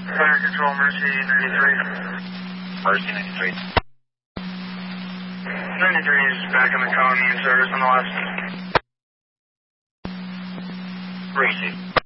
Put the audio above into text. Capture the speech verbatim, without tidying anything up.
Fire Control, Mercy ninety-three. Mercy ninety-three. ninety-three is back on the colony in service on the left. Mercy.